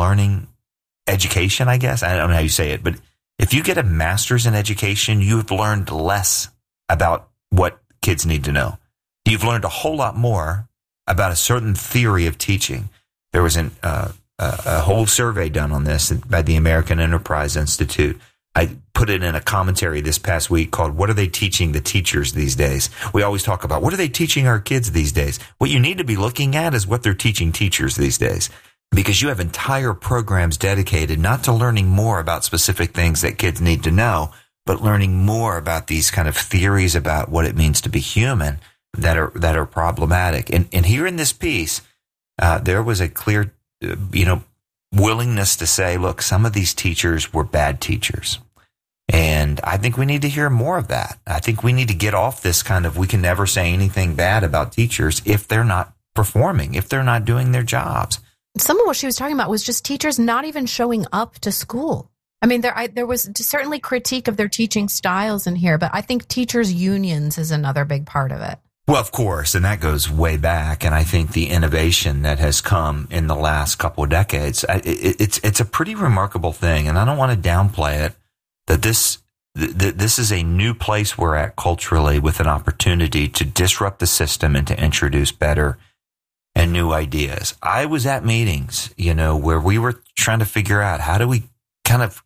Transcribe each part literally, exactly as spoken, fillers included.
learning education, I guess. I don't know how you say it, but if you get a master's in education, you've learned less about what kids need to know. You've learned a whole lot more about a certain theory of teaching. There was an, uh, a, a whole survey done on this by the American Enterprise Institute. I put it in a commentary this past week called, "What are they teaching the teachers these days?" We always talk about, what are they teaching our kids these days? What you need to be looking at is what they're teaching teachers these days. Because you have entire programs dedicated not to learning more about specific things that kids need to know, but learning more about these kind of theories about what it means to be human that are that are problematic. And and here in this piece, uh, there was a clear, uh, you know, willingness to say, look, some of these teachers were bad teachers. And I think we need to hear more of that. I think we need to get off this kind of, we can never say anything bad about teachers if they're not performing, if they're not doing their jobs. Some of what she was talking about was just teachers not even showing up to school. I mean, there I, there was certainly critique of their teaching styles in here, but I think teachers' unions is another big part of it. Well, of course, and that goes way back. And I think the innovation that has come in the last couple of decades, it, it's it's a pretty remarkable thing. And I don't want to downplay it, that this th- this is a new place we're at culturally with an opportunity to disrupt the system and to introduce better and new ideas. I was at meetings, you know, where we were trying to figure out how do we kind of,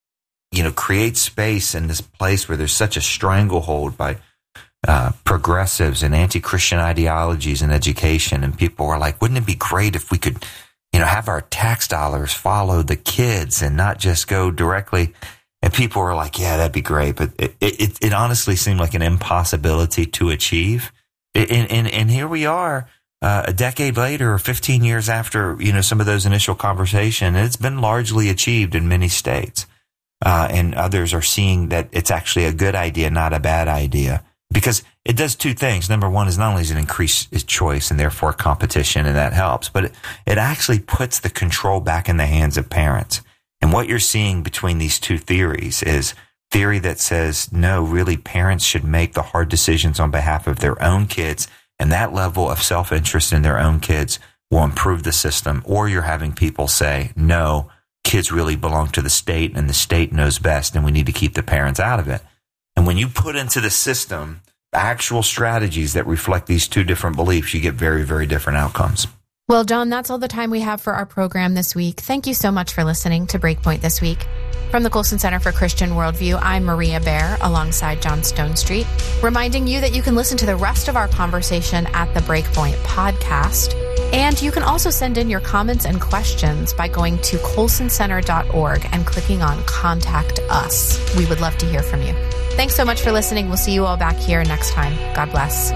you know, create space in this place where there's such a stranglehold by uh, progressives and anti-Christian ideologies in education. And people were like, wouldn't it be great if we could, you know, have our tax dollars follow the kids and not just go directly? And people were like, yeah, that'd be great. But it, it, it honestly seemed like an impossibility to achieve. And, and, and here we are. Uh, a decade later or fifteen years after, you know, some of those initial conversations, it's been largely achieved in many states. Uh, and others are seeing that it's actually a good idea, not a bad idea, because it does two things. Number one is not only does it increase choice and therefore competition, and that helps, but it, it actually puts the control back in the hands of parents. And what you're seeing between these two theories is theory that says, no, really parents should make the hard decisions on behalf of their own kids. And that level of self-interest in their own kids will improve the system. Or you're having people say, no, kids really belong to the state and the state knows best and we need to keep the parents out of it. And when you put into the system actual strategies that reflect these two different beliefs, you get very, very different outcomes. Well, John, that's all the time we have for our program this week. Thank you so much for listening to Breakpoint this week. From the Colson Center for Christian Worldview, I'm Maria Bear alongside John Stonestreet, reminding you that you can listen to the rest of our conversation at the Breakpoint podcast. And you can also send in your comments and questions by going to colson center dot org and clicking on Contact Us. We would love to hear from you. Thanks so much for listening. We'll see you all back here next time. God bless.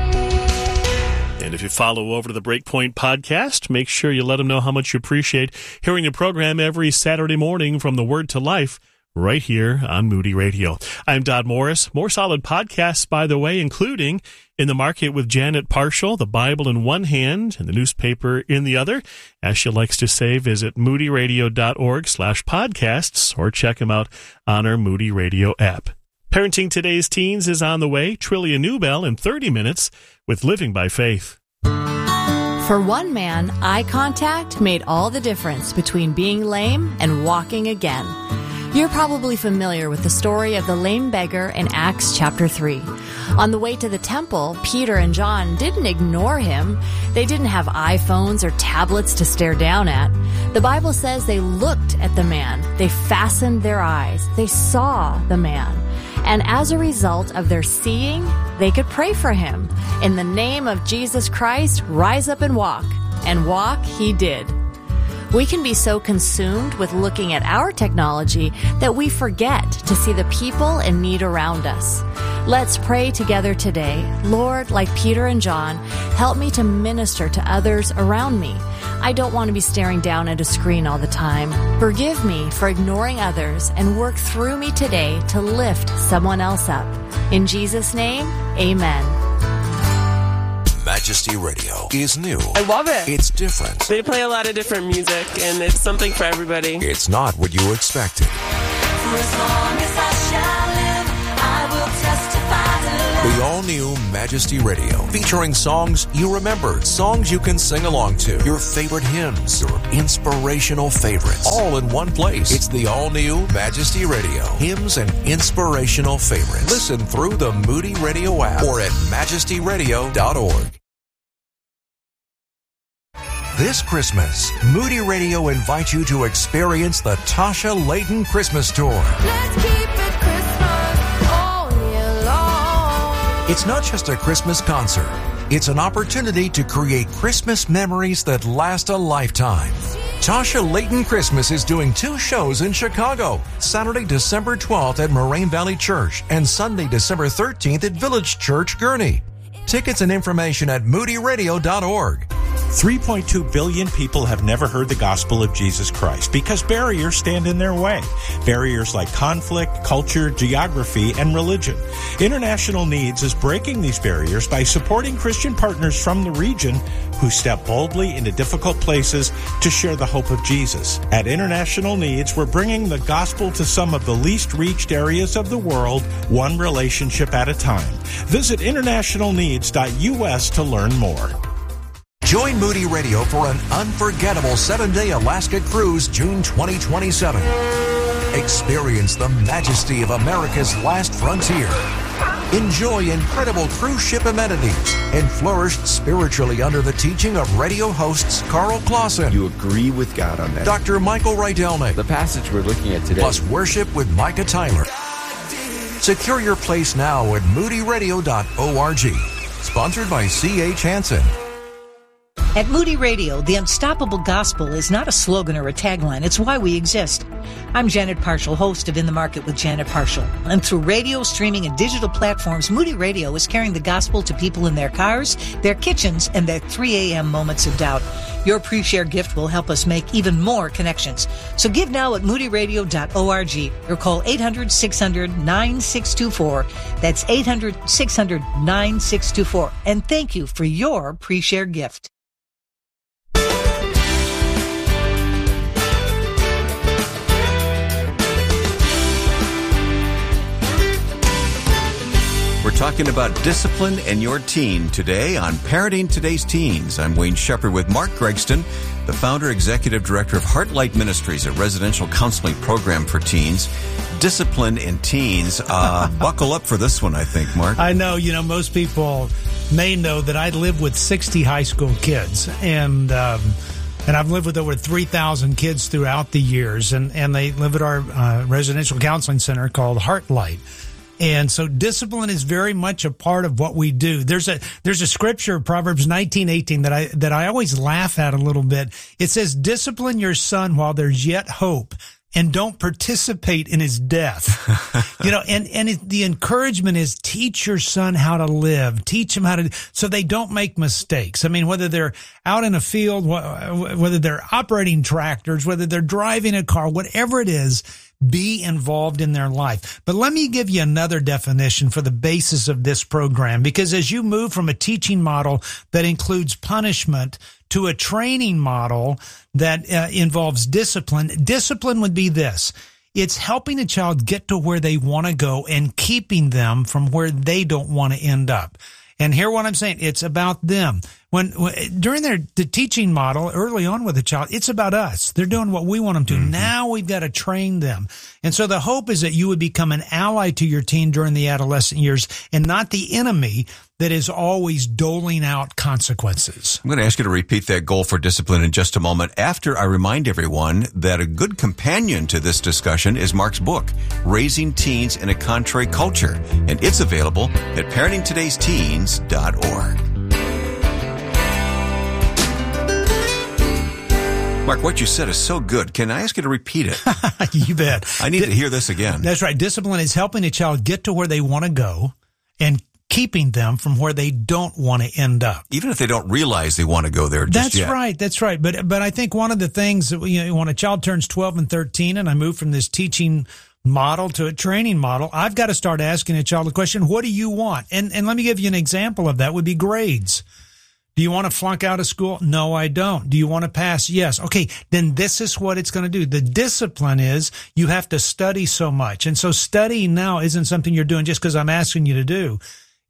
And if you follow over to the Breakpoint podcast, make sure you let them know how much you appreciate hearing the program every Saturday morning from the Word to Life right here on Moody Radio. I'm Dodd Morris. More solid podcasts, by the way, including In the Market with Janet Parshall, the Bible in one hand and the newspaper in the other. As she likes to say, visit moodyradio.org slash podcasts or check them out on our Moody Radio app. Parenting Today's Teens is on the way. Trillia Newbell in thirty minutes with Living by Faith. For one man, eye contact made all the difference between being lame and walking again. You're probably familiar with the story of the lame beggar in Acts chapter three. On the way to the temple, Peter and John didn't ignore him. They didn't have iPhones or tablets to stare down at. The Bible says they looked at the man. They fastened their eyes. They saw the man. And as a result of their seeing, they could pray for him. In the name of Jesus Christ, rise up and walk. And walk he did. We can be so consumed with looking at our technology that we forget to see the people in need around us. Let's pray together today. Lord, like Peter and John, help me to minister to others around me. I don't want to be staring down at a screen all the time. Forgive me for ignoring others and work through me today to lift someone else up. In Jesus' name, amen. Majesty Radio is new. I love it. It's different. They play a lot of different music, and it's something for everybody. It's not what you expected. For as long as I shall live, I will testify to love. The all-new Majesty Radio, featuring songs you remember, songs you can sing along to, your favorite hymns, your inspirational favorites, all in one place. It's the all-new Majesty Radio, hymns and inspirational favorites. Listen through the Moody Radio app or at majesty radio dot org. This Christmas, Moody Radio invites you to experience the Tasha Layton Christmas Tour. Let's keep it Christmas all year long. It's not just a Christmas concert. It's an opportunity to create Christmas memories that last a lifetime. Tasha Layton Christmas is doing two shows in Chicago, Saturday, December twelfth at Moraine Valley Church and Sunday, December thirteenth at Village Church, Gurnee. Tickets and information at moody radio dot org. three point two billion people have never heard the gospel of Jesus Christ because barriers stand in their way. Barriers like conflict, culture, geography, and religion. International Needs is breaking these barriers by supporting Christian partners from the region who step boldly into difficult places to share the hope of Jesus. At International Needs, we're bringing the gospel to some of the least reached areas of the world, one relationship at a time. Visit international needs dot u s to learn more. Join Moody Radio for an unforgettable seven-day Alaska cruise June twenty twenty-seven. Experience the majesty of America's last frontier. Enjoy incredible cruise ship amenities and flourish spiritually under the teaching of radio hosts Carl Clausen. You agree with God on that. Doctor Michael Rydelnik. The passage we're looking at today. Plus worship with Micah Tyler. Secure your place now at moody radio dot org. Sponsored by C H Hansen. At Moody Radio, the unstoppable gospel is not a slogan or a tagline. It's why we exist. I'm Janet Parshall, host of In the Market with Janet Parshall. And through radio, streaming, and digital platforms, Moody Radio is carrying the gospel to people in their cars, their kitchens, and their three a.m. moments of doubt. Your pre-share gift will help us make even more connections. So give now at moody radio dot org or call eight hundred, six hundred, nine six two four. That's eight hundred, six hundred, nine six two four. And thank you for your pre-share gift. We're talking about discipline and your teen today on Parenting Today's Teens. I'm Wayne Shepherd with Mark Gregston, the founder, executive director of Heartlight Ministries, a residential counseling program for teens. Discipline in teens. Uh, buckle up for this one, I think, Mark. I know, you know, most people may know that I live with sixty high school kids, and um, and I've lived with over three thousand kids throughout the years, and, and they live at our uh, residential counseling center called Heartlight. And so discipline is very much a part of what we do. There's a there's a scripture, Proverbs nineteen eighteen, that I that I always laugh at a little bit. It says, "Discipline your son while there's yet hope, and don't participate in his death." You know, and and it, the encouragement is teach your son how to live, teach him how to, so they don't make mistakes. I mean, whether they're out in a field, whether they're operating tractors, whether they're driving a car, whatever it is, be involved in their life. But let me give you another definition for the basis of this program, because as you move from a teaching model that includes punishment to a training model that uh, involves discipline, discipline would be this. It's helping a child get to where they want to go and keeping them from where they don't want to end up. And hear what I'm saying. It's about them. When, when during their the teaching model early on with a child, it's about us. They're doing what we want them to. Mm-hmm. Now we've got to train them. And so the hope is that you would become an ally to your teen during the adolescent years and not the enemy that is always doling out consequences. I'm going to ask you to repeat that goal for discipline in just a moment after I remind everyone that a good companion to this discussion is Mark's book, Raising Teens in a Contrary Culture, and it's available at parenting todays teens dot org. Mark, what you said is so good. Can I ask you to repeat it? You bet. I need Di- to hear this again. That's right. Discipline is helping a child get to where they want to go and keeping them from where they don't want to end up. Even if they don't realize they want to go there just That's yet. right. That's right. But but I think one of the things that, you know, when a child turns twelve and thirteen and I move from this teaching model to a training model, I've got to start asking a child the question, what do you want? And and let me give you an example of that would be grades. Do you want to flunk out of school? No, I don't. Do you want to pass? Yes. Okay, then this is what it's going to do. The discipline is you have to study so much. And so studying now isn't something you're doing just because I'm asking you to do.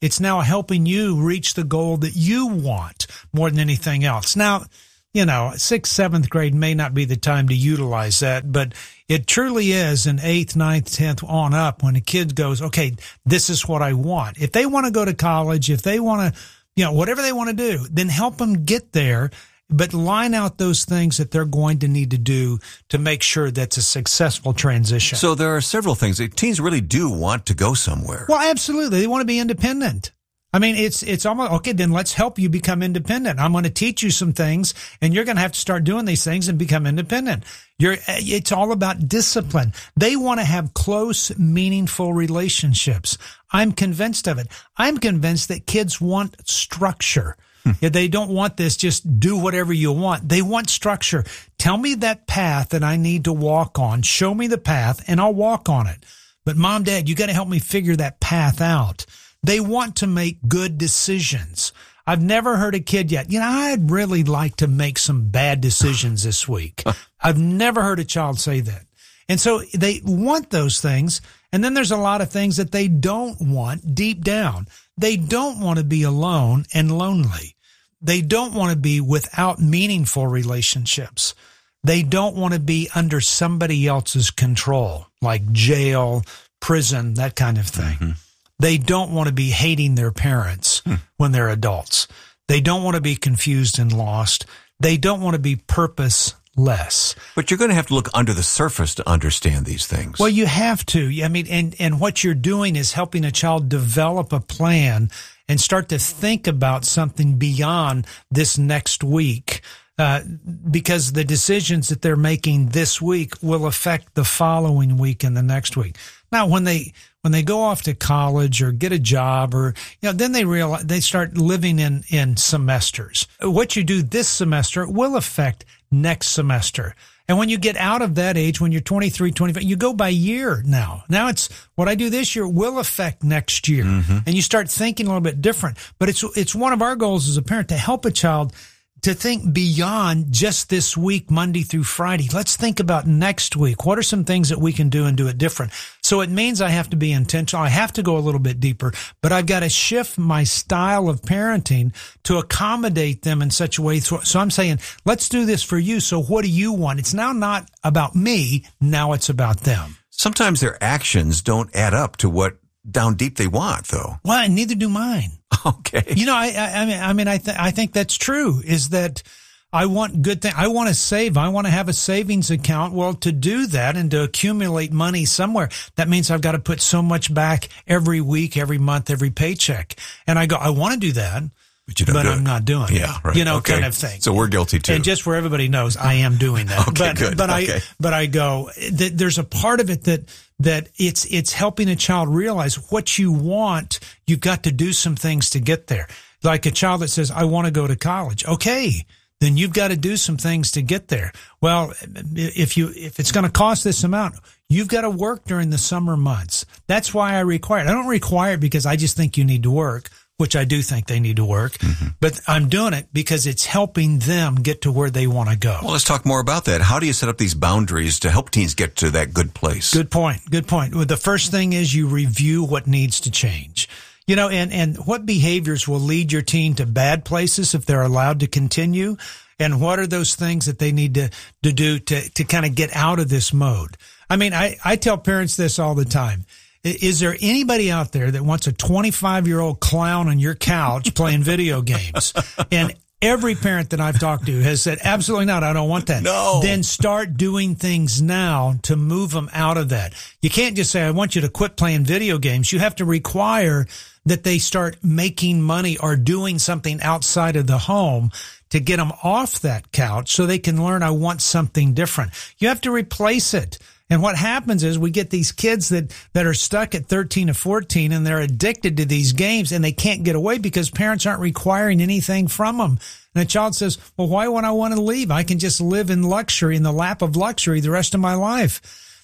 It's now helping you reach the goal that you want more than anything else. Now, you know, sixth, seventh grade may not be the time to utilize that, but it truly is in eighth, ninth, tenth on up when a kid goes, okay, this is what I want. If they want to go to college, if they want to, you know, whatever they want to do, then help them get there, but line out those things that they're going to need to do to make sure that's a successful transition. So there are several things. Teens really do want to go somewhere. Well, absolutely. They want to be independent. I mean, it's it's almost, okay, then let's help you become independent. I'm going to teach you some things, and you're going to have to start doing these things and become independent. You're, it's all about discipline. They want to have close, meaningful relationships. I'm convinced of it. I'm convinced that kids want structure. Hmm. They don't want this, just do whatever you want. They want structure. Tell me that path that I need to walk on. Show me the path, and I'll walk on it. But Mom, Dad, you got to help me figure that path out. They want to make good decisions. I've never heard a kid yet, you know, I'd really like to make some bad decisions this week. I've never heard a child say that. And so they want those things. And then there's a lot of things that they don't want deep down. They don't want to be alone and lonely. They don't want to be without meaningful relationships. They don't want to be under somebody else's control, like jail, prison, that kind of thing. Mm-hmm. They don't want to be hating their parents hmm. when they're adults. They don't want to be confused and lost. They don't want to be purposeless. But you're going to have to look under the surface to understand these things. Well, you have to. I mean, and, and what you're doing is helping a child develop a plan and start to think about something beyond this next week. Uh, because the decisions that they're making this week will affect the following week and the next week. Now, when they when they go off to college or get a job, or you know, then they realize they start living in in semesters. What you do this semester will affect next semester. And when you get out of that age, when you're twenty-three, twenty-five, you go by year now. Now it's what I do this year will affect next year, mm-hmm. and you start thinking a little bit different. But it's it's one of our goals as a parent to help a child to think beyond just this week, Monday through Friday. Let's think about next week. What are some things that we can do and do it different? So it means I have to be intentional. I have to go a little bit deeper, but I've got to shift my style of parenting to accommodate them in such a way. So I'm saying, let's do this for you. So what do you want? It's now not about me. Now it's about them. Sometimes their actions don't add up to what down deep they want, though. Well, neither do mine. Okay. You know, I, I, I mean, I mean, I, th- I think that's true. Is that I want good thing. I want to save. I want to have a savings account. Well, to do that and to accumulate money somewhere, that means I've got to put so much back every week, every month, every paycheck. And I go, I want to do that. But, you don't but do I'm it. not doing it. Yeah, right. You know, okay. kind of thing. So we're guilty too. And just where everybody knows, I am doing that. okay, but, good. But okay. I, but I go, th- there's a part of it that, that it's, it's helping a child realize what you want. You've got to do some things to get there. Like a child that says, I want to go to college. Okay. Then you've got to do some things to get there. Well, if you, if it's going to cost this amount, you've got to work during the summer months. That's why I require it. I don't require it because I just think you need to work, which I do think they need to work, mm-hmm. but I'm doing it because it's helping them get to where they want to go. Well, let's talk more about that. How do you set up these boundaries to help teens get to that good place? Good point. Good point. Well, the first thing is you review what needs to change. You know, and, and what behaviors will lead your teen to bad places if they're allowed to continue? And what are those things that they need to, to do to, to kind of get out of this mode? I mean, I, I tell parents this all the time. Is there anybody out there that wants a twenty-five-year-old clown on your couch playing video games? And every parent that I've talked to has said, absolutely not. I don't want that. No. Then start doing things now to move them out of that. You can't just say, I want you to quit playing video games. You have to require that they start making money or doing something outside of the home to get them off that couch so they can learn I want something different. You have to replace it. And what happens is we get these kids that, that are stuck at thirteen or fourteen and they're addicted to these games and they can't get away because parents aren't requiring anything from them. And a child says, well, why would I want to leave? I can just live in luxury, in the lap of luxury the rest of my life.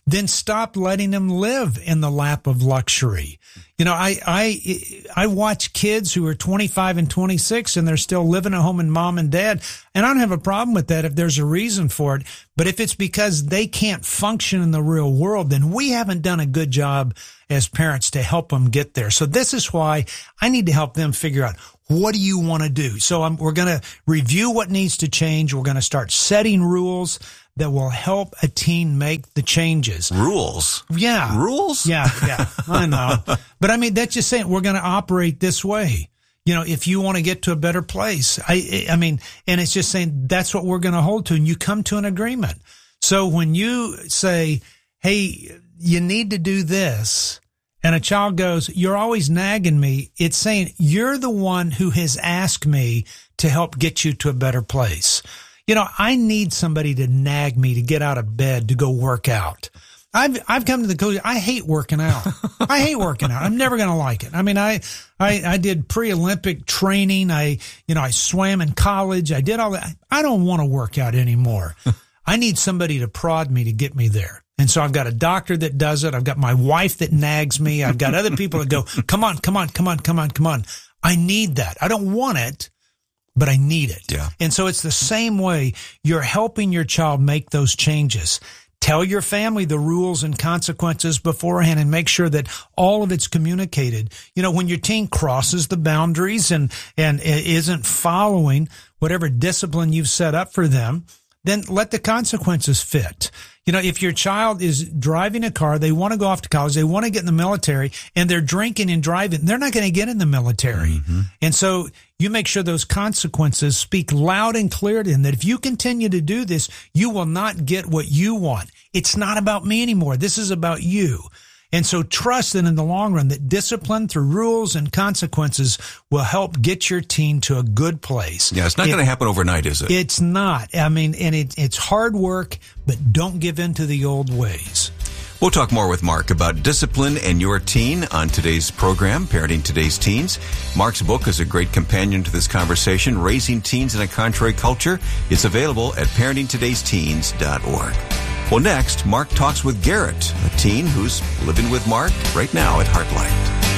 then stop letting them live in the lap of luxury. You know, I, I, I watch kids who are twenty-five and twenty-six and they're still living at home with mom and dad. And I don't have a problem with that if there's a reason for it. But if it's because they can't function in the real world, then we haven't done a good job as parents to help them get there. So this is why I need to help them figure out, what do you want to do? So I'm, we're going to review what needs to change. We're going to start setting rules that will help a teen make the changes. Rules? Yeah. Rules? Yeah, yeah, I know. But I mean, that's just saying we're going to operate this way. You know, if you want to get to a better place, I, I mean, and it's just saying that's what we're going to hold to, and you come to an agreement. So when you say, hey, you need to do this, and a child goes, you're always nagging me, it's saying you're the one who has asked me to help get you to a better place. You know, I need somebody to nag me to get out of bed to go work out. I've I've come to the conclusion, I hate working out. I hate working out. I'm never going to like it. I mean, I, I I did pre-Olympic training. I you know I swam in college. I did all that. I don't want to work out anymore. I need somebody to prod me to get me there. And so I've got a doctor that does it. I've got my wife that nags me. I've got other people that go, come on, come on, come on, come on, come on. I need that. I don't want it, but I need it. Yeah. And so it's the same way you're helping your child make those changes. Tell your family the rules and consequences beforehand and make sure that all of it's communicated. You know, when your teen crosses the boundaries and, and isn't following whatever discipline you've set up for them, then let the consequences fit. You know, if your child is driving a car, they want to go off to college, they want to get in the military, and they're drinking and driving, they're not going to get in the military. Mm-hmm. And so you make sure those consequences speak loud and clear to them that if you continue to do this, you will not get what you want. It's not about me anymore. This is about you. And so trust that in the long run that discipline through rules and consequences will help get your teen to a good place. Yeah, it's not it, going to happen overnight, is it? It's not. I mean, and it, it's hard work, but don't give in to the old ways. We'll talk more with Mark about discipline and your teen on today's program, Parenting Today's Teens. Mark's book is a great companion to this conversation, Raising Teens in a Contrary Culture. It's available at parenting todays teens dot org. Well, next, Mark talks with Garrett, a teen who's living with Mark right now at Heartlight.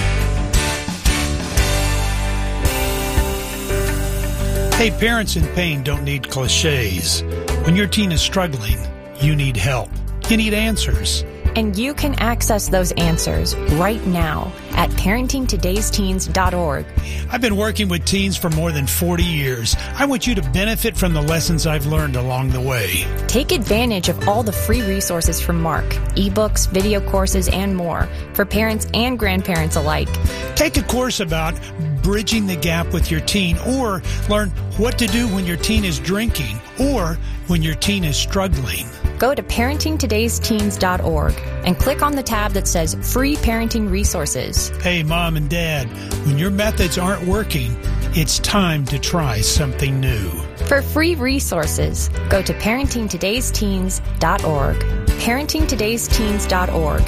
Hey, parents in pain don't need cliches. When your teen is struggling, you need help. You need answers. And you can access those answers right now at parenting todays teens dot org. I've been working with teens for more than forty years. I want you to benefit from the lessons I've learned along the way. Take advantage of all the free resources from Mark, ebooks, video courses, and more for parents and grandparents alike. Take a course about bridging the gap with your teen, or learn what to do when your teen is drinking or when your teen is struggling. Go to parenting todays teens dot org and click on the tab that says Free Parenting Resources. Hey, Mom and Dad, when your methods aren't working, it's time to try something new. For free resources, go to parenting todays teens dot org. parenting todays teens dot org.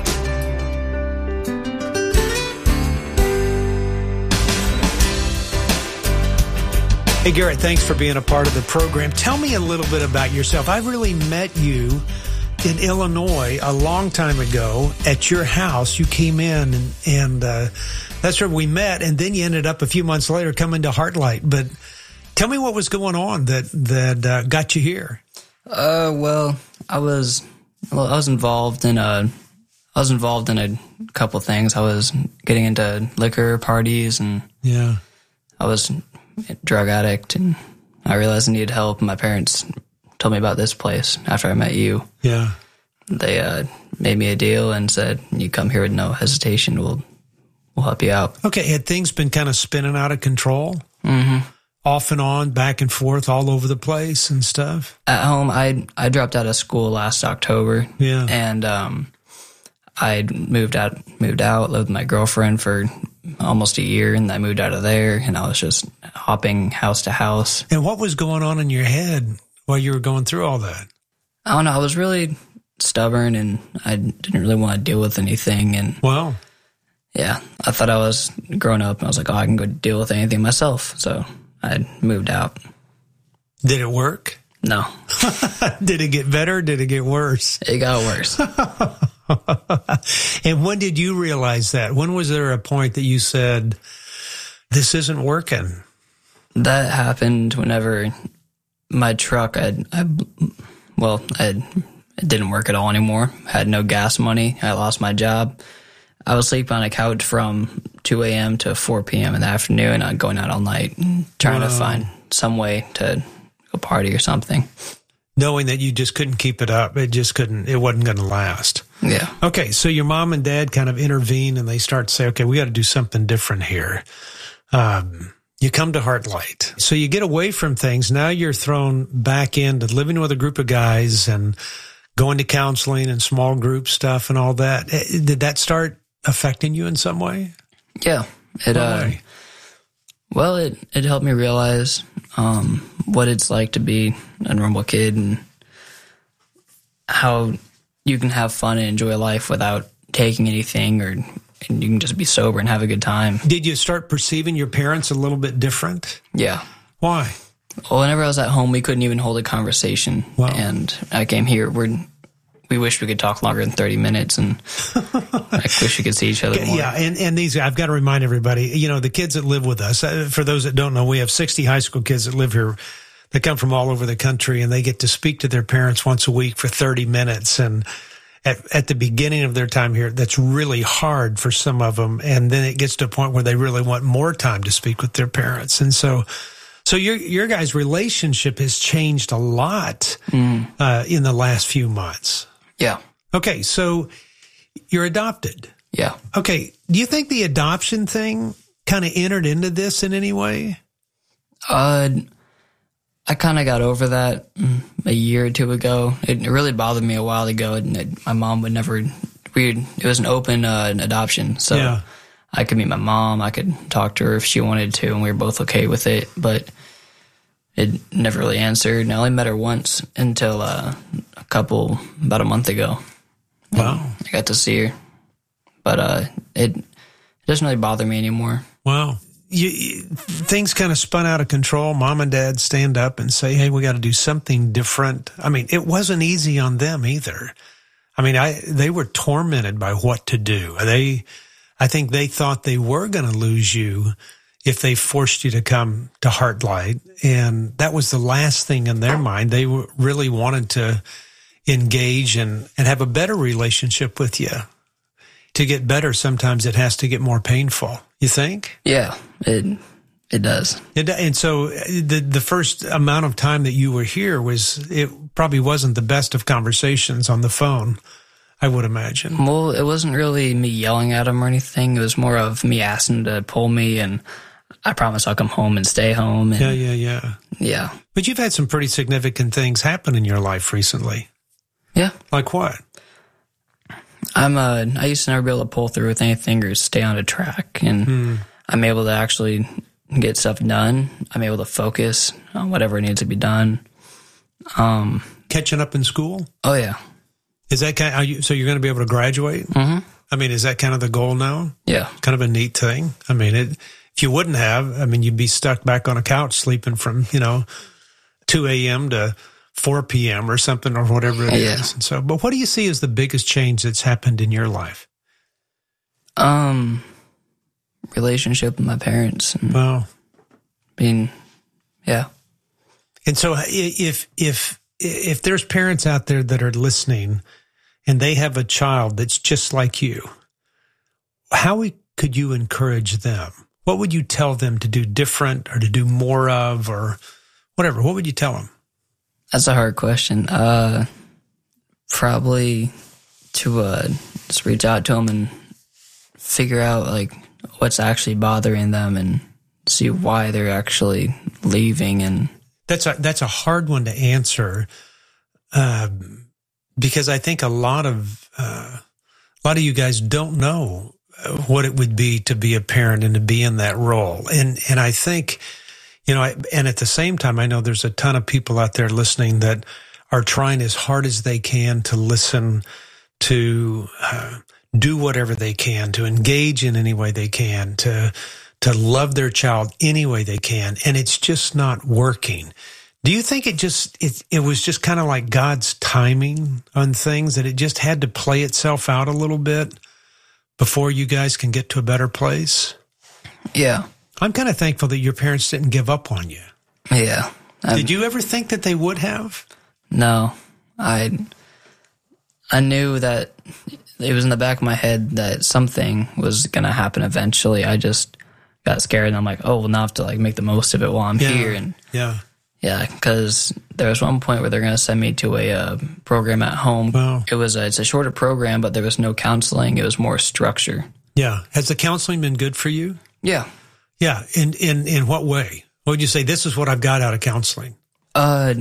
Hey, Garrett, thanks for being a part of the program. Tell me a little bit about yourself. I really met you in Illinois a long time ago at your house. You came in, and, and uh, that's where we met, and then you ended up a few months later coming to Heartlight. But tell me what was going on that, that uh, got you here. Uh, well, I was well, I was involved in a I was involved in a couple things. I was getting into liquor parties, and yeah, I was a drug addict, and I realized I needed help. My parents told me about this place after I met you. Yeah. They uh, made me a deal and said, you come here with no hesitation, we'll we'll help you out. Okay, had things been kind of spinning out of control? Mm-hmm. Off and on, back and forth, all over the place and stuff? At home, I I dropped out of school last October. Yeah. And um, I moved out, moved out, lived with my girlfriend for almost a year, and I moved out of there, and I was just hopping house to house. And what was going on in your head while you were going through all that? I don't know. I was really stubborn, and I didn't really want to deal with anything. And wow. Yeah, I thought I was growing up, and I was like, oh, I can go deal with anything myself. So I moved out. Did it work? No. Did it get better? Or did it get worse? It got worse. And when did you realize that? When was there a point that you said, this isn't working? That happened whenever my truck, I, I well, I, it didn't work at all anymore. I had no gas money. I lost my job. I was sleeping on a couch from two a.m. to four p.m. in the afternoon, and going out all night and trying wow. to find some way to go party or something. Knowing that you just couldn't keep it up. It just couldn't, it wasn't going to last. Yeah. Okay, so your mom and dad kind of intervene, and they start to say, okay, we got to do something different here. Um, you come to Heartlight. So you get away from things. Now you're thrown back into living with a group of guys and going to counseling and small group stuff and all that. Did that start affecting you in some way? Yeah. It, uh, well, it, it helped me realize, um, what it's like to be a normal kid and how you can have fun and enjoy life without taking anything, or and you can just be sober and have a good time. Did you start perceiving your parents a little bit different? Yeah. Why? Well, whenever I was at home, we couldn't even hold a conversation. Wow. And I came here, we're we wish we could talk longer than thirty minutes, and I wish we could see each other more. Yeah, and, and these, I've got to remind everybody, you know, the kids that live with us, uh, for those that don't know, we have sixty high school kids that live here. They come from all over the country, and they get to speak to their parents once a week for thirty minutes. And at, at the beginning of their time here, that's really hard for some of them. And then it gets to a point where they really want more time to speak with their parents. And so, so your, your guys' relationship has changed a lot mm. uh, in the last few months. Yeah. Okay, so you're adopted. Yeah. Okay, do you think the adoption thing kind of entered into this in any way? Uh, I kind of got over that a year or two ago. It really bothered me a while ago. And it, my mom would never, we it was an open uh, adoption. So yeah. I could meet my mom. I could talk to her if she wanted to, and we were both okay with it. But it never really answered. And I only met her once until uh, a couple, about a month ago. Wow. I got to see her. But uh, it, it doesn't really bother me anymore. Wow. You, you, things kind of spun out of control. Mom and dad stand up and say, hey, we got to do something different. I mean, it wasn't easy on them either. I mean, I they were tormented by what to do. They, I think they thought they were going to lose you if they forced you to come to Heartlight. And that was the last thing in their mind. They really wanted to engage and, and have a better relationship with you. To get better, sometimes it has to get more painful. You think? Yeah, it it does. It, and so the the first amount of time that you were here was, it probably wasn't the best of conversations on the phone, I would imagine. Well, it wasn't really me yelling at him or anything. It was more of me asking to pull me, and I promise I'll come home and stay home. And, yeah, yeah, yeah. Yeah. But you've had some pretty significant things happen in your life recently. Yeah. Like what? I'm uh, I used to never be able to pull through with anything or stay on a track, and hmm. I'm able to actually get stuff done. I'm able to focus on whatever needs to be done. Um, Catching up in school? Oh yeah. Is that kind of, are you, so you're going to be able to graduate? Mm-hmm. I mean, is that kind of the goal now? Yeah. Kind of a neat thing. I mean, it, if you wouldn't have, I mean, you'd be stuck back on a couch sleeping from, you know, two a.m. to four p.m. or something, or whatever it yeah. is. And so, but what do you see as the biggest change that's happened in your life? Um, relationship with my parents. And wow. Being, yeah. And so if, if, if there's parents out there that are listening and they have a child that's just like you, how could you encourage them? What would you tell them to do different or to do more of, or whatever? What would you tell them? That's a hard question. Uh, probably to uh, just reach out to them and figure out like what's actually bothering them and see why they're actually leaving. And that's a that's a hard one to answer, um, because I think a lot of uh, a lot of you guys don't know what it would be to be a parent and to be in that role. And and I think. You know, and at the same time, I know there's a ton of people out there listening that are trying as hard as they can to listen, to uh, do whatever they can, to engage in any way they can, to to love their child any way they can, and it's just not working. Do you think it just, it, it was just kind of like God's timing on things, that it just had to play itself out a little bit before you guys can get to a better place? Yeah. I'm kind of thankful that your parents didn't give up on you. Yeah. I'm, Did you ever think that they would have? No. I I knew that it was in the back of my head that something was going to happen eventually. I just got scared, and I'm like, oh, well, now I have to like make the most of it while I'm yeah. here. And yeah. Yeah, because there was one point where they're going to send me to a uh, program at home. Wow. It was a, it's a shorter program, but there was no counseling. It was more structure. Yeah. Has the counseling been good for you? Yeah. Yeah. In in in what way? What would you say? This is what I've got out of counseling. Uh,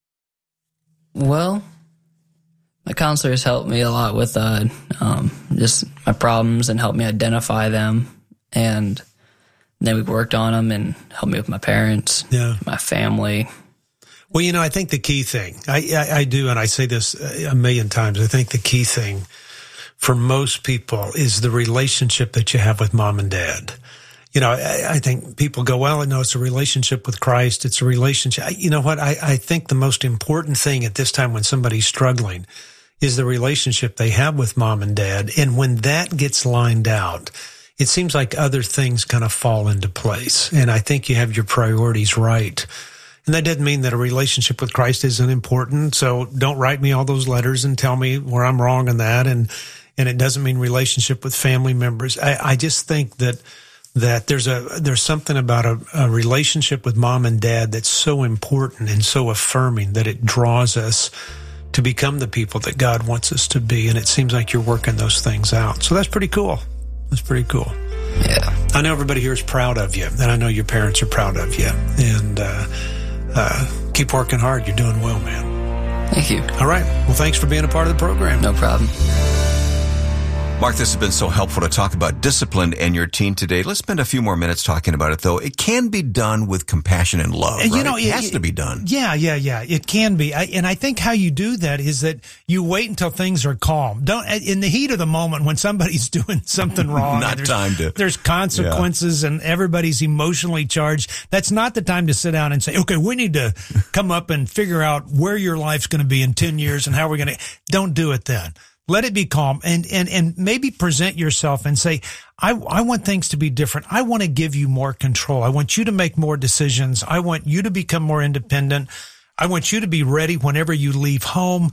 well, my counselors helped me a lot with uh, um, just my problems and helped me identify them, and then we worked on them and helped me with my parents, yeah, my family. Well, you know, I think the key thing, I, I, I do, and I say this a million times, I think the key thing for most people is the relationship that you have with mom and dad. You know, I, I think people go, well, no, it's a relationship with Christ. It's a relationship. You know what? I, I think the most important thing at this time when somebody's struggling is the relationship they have with mom and dad. And when that gets lined out, it seems like other things kind of fall into place. And I think you have your priorities right. And that doesn't mean that a relationship with Christ isn't important. So don't write me all those letters and tell me where I'm wrong on that. And, and it doesn't mean relationship with family members. I, I just think that, that there's a, there's something about a, a relationship with mom and dad that's so important and so affirming that it draws us to become the people that God wants us to be. And it seems like you're working those things out. So that's pretty cool. That's pretty cool. Yeah. I know everybody here is proud of you, and I know your parents are proud of you. And uh, uh, keep working hard. You're doing well, man. Thank you. All right. Well, thanks for being a part of the program. No problem. Mark, this has been so helpful to talk about discipline and your teen today. Let's spend a few more minutes talking about it, though. It can be done with compassion and love, And, right? you know, it, it- has to be done. Yeah, yeah, yeah. It can be. I, and I think how you do that is that you wait until things are calm. Don't, in the heat of the moment when somebody's doing something wrong. Not and there's, time to- There's consequences and everybody's emotionally charged. That's not the time to sit down and say, okay, we need to come up and figure out where your life's going to be in ten years and how we're going to. Don't do it then. Let it be calm and, and, and maybe present yourself and say, I, I want things to be different. I want to give you more control. I want you to make more decisions. I want you to become more independent. I want you to be ready whenever you leave home.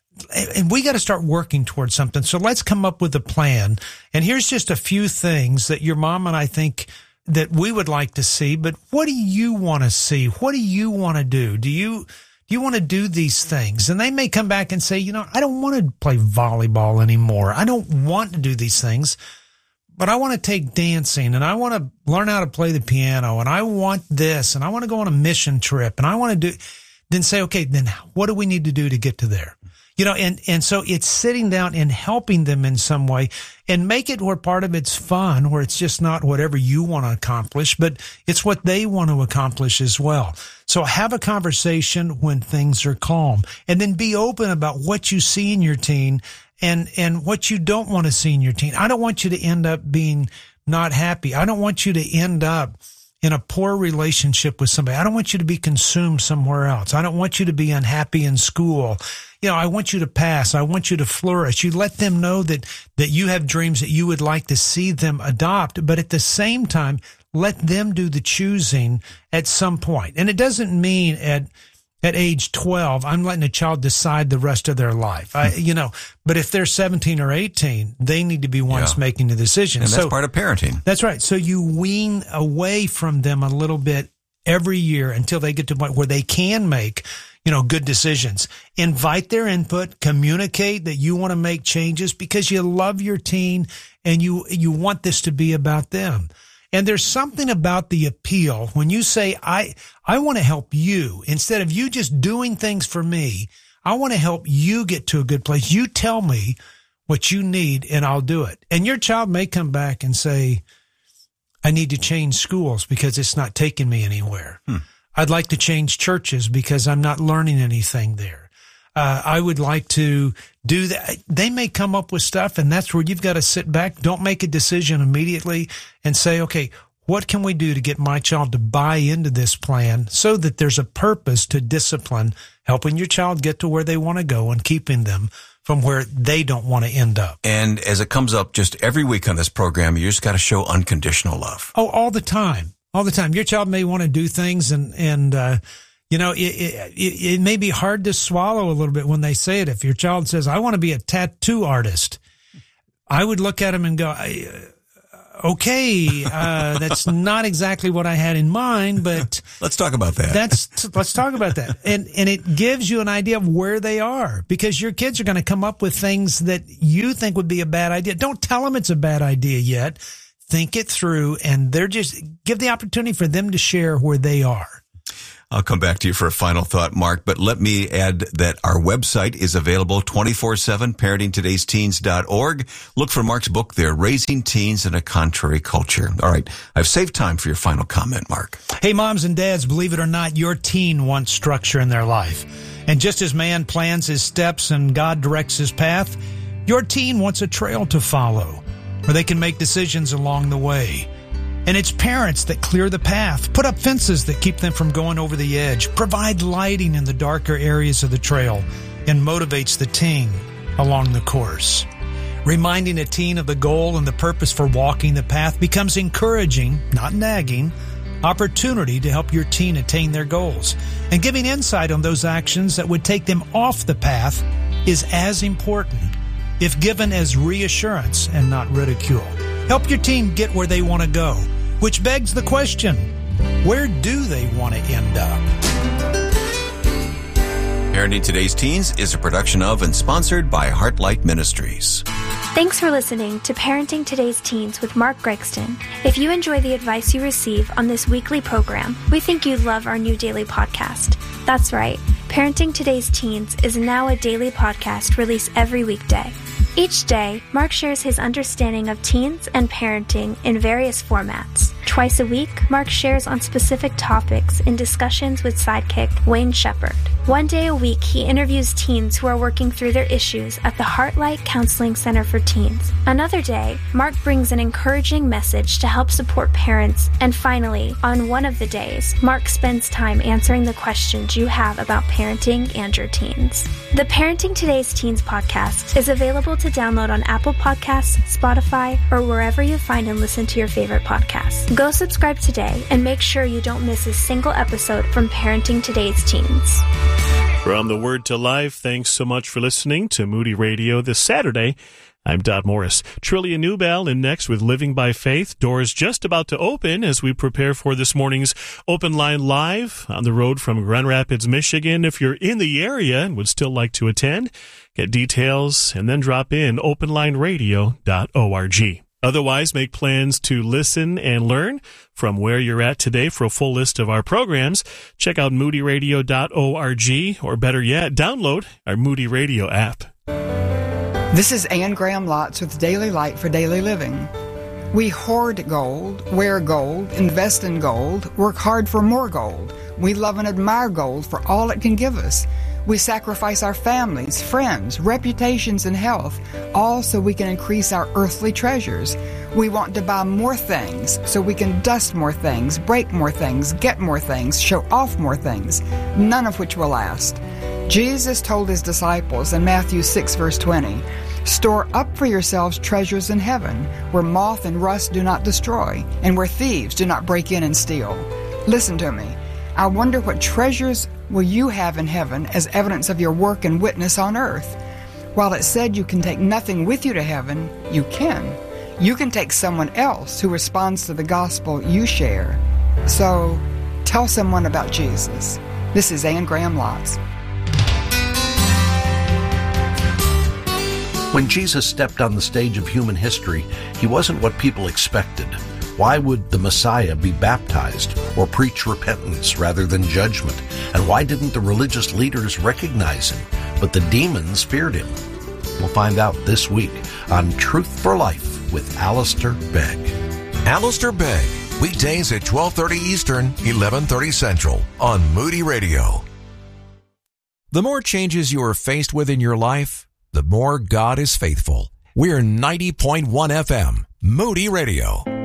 And we got to start working towards something. So let's come up with a plan. And here's just a few things that your mom and I think that we would like to see. But what do you want to see? What do you want to do? Do you... You want to do these things, and they may come back and say, you know, I don't want to play volleyball anymore. I don't want to do these things, but I want to take dancing, and I want to learn how to play the piano, and I want this, and I want to go on a mission trip, and I want to do, then say, okay, then what do we need to do to get to there? You know, and, and so it's sitting down and helping them in some way and make it where part of it's fun, where it's just not whatever you want to accomplish, but it's what they want to accomplish as well. So have a conversation when things are calm, and then be open about what you see in your teen and, and what you don't want to see in your teen. I don't want you to end up being not happy. I don't want you to end up in a poor relationship with somebody. I don't want you to be consumed somewhere else. I don't want you to be unhappy in school. You know, I want you to pass. I want you to flourish. You let them know that, that you have dreams that you would like to see them adopt, but at the same time, let them do the choosing at some point. And it doesn't mean at, at age twelve, I'm letting a child decide the rest of their life. I, you know, but if they're seventeen or eighteen, they need to be ones Yeah. making the decision. And that's So- part of parenting. That's right. So you wean away from them a little bit every year until they get to a point where they can make, you know, good decisions. Invite their input, communicate that you want to make changes because you love your teen and you, you want this to be about them. And there's something about the appeal when you say, I, I want to help you instead of you just doing things for me. I want to help you get to a good place. You tell me what you need and I'll do it. And your child may come back and say, I need to change schools because it's not taking me anywhere. Hmm. I'd like to change churches because I'm not learning anything there. Uh, I would like to do that. They may come up with stuff, and that's where you've got to sit back. Don't make a decision immediately and say, okay, What can we do to get my child to buy into this plan so that there's a purpose to discipline, helping your child get to where they want to go and keeping them from where they don't want to end up? And as it comes up just every week on this program, you just got to show unconditional love. Oh, all the time. All the time. Your child may want to do things and, and, uh, you know, it, it, it may be hard to swallow a little bit when they say it. If your child says, I want to be a tattoo artist, I would look at him and go, okay, uh, that's not exactly what I had in mind, but let's talk about that. That's, let's talk about that. And, and it gives you an idea of where they are, because your kids are going to come up with things that you think would be a bad idea. Don't tell them it's a bad idea yet. Think it through, and they're just give the opportunity for them to share where they are. I'll come back to you for a final thought, Mark, but let me add that our website is available twenty-four seven, parenting todays teens dot org. Look for Mark's book there, Raising Teens in a Contrary Culture. All right, I've saved time for your final comment, Mark. Hey, moms and dads, believe it or not, your teen wants structure in their life. And just as man plans his steps and God directs his path, your teen wants a trail to follow where they can make decisions along the way. And it's parents that clear the path, put up fences that keep them from going over the edge, provide lighting in the darker areas of the trail, and motivates the teen along the course. Reminding a teen of the goal and the purpose for walking the path becomes encouraging, not nagging, opportunity to help your teen attain their goals. And giving insight on those actions that would take them off the path is as important, if given as reassurance and not ridicule. Help your teen get where they want to go, which begs the question, where do they want to end up? Parenting Today's Teens is a production of and sponsored by Heartlight Ministries. Thanks for listening to Parenting Today's Teens with Mark Gregston. If you enjoy the advice you receive on this weekly program, we think you'd love our new daily podcast. That's right, Parenting Today's Teens is now a daily podcast released every weekday. Each day, Mark shares his understanding of teens and parenting in various formats. Twice a week, Mark shares on specific topics in discussions with sidekick Wayne Shepherd. One day a week, he interviews teens who are working through their issues at the Heartlight Counseling Center for Teens. Another day, Mark brings an encouraging message to help support parents. And finally, on one of the days, Mark spends time answering the questions you have about parenting and your teens. The Parenting Today's Teens podcast is available to download on Apple Podcasts, Spotify, or wherever you find and listen to your favorite podcasts. Go subscribe today and make sure you don't miss a single episode from Parenting Today's Teens. From the Word to Life, thanks so much for listening to Moody Radio this Saturday. I'm Dot Morris. Trillia Newbell in next with Living by Faith. Doors just about to open as we prepare for this morning's Open Line Live on the road from Grand Rapids, Michigan. If you're in the area and would still like to attend, get details and then drop in open line radio dot org. Otherwise, make plans to listen and learn from where you're at today. For a full list of our programs, check out moody radio dot org, or better yet, download our Moody Radio app. This is Ann Graham Lotz with Daily Light for Daily Living. We hoard gold, wear gold, invest in gold, work hard for more gold. We love and admire gold for all it can give us. We sacrifice our families, friends, reputations, and health, all so we can increase our earthly treasures. We want to buy more things so we can dust more things, break more things, get more things, show off more things, none of which will last. Jesus told his disciples in Matthew six, verse twenty, "Store up for yourselves treasures in heaven, where moth and rust do not destroy, and where thieves do not break in and steal." Listen to me. I wonder what treasures will you have in heaven as evidence of your work and witness on earth? While it said you can take nothing with you to heaven, you can. You can take someone else who responds to the gospel you share. So, tell someone about Jesus. This is Ann Graham Lotz. When Jesus stepped on the stage of human history, he wasn't what people expected. Why would the Messiah be baptized or preach repentance rather than judgment? And why didn't the religious leaders recognize him, but the demons feared him? We'll find out this week on Truth for Life with Alistair Begg. Alistair Begg, weekdays at twelve thirty Eastern, eleven thirty Central on Moody Radio. The more changes you are faced with in your life, the more God is faithful. We're ninety point one F M, Moody Radio.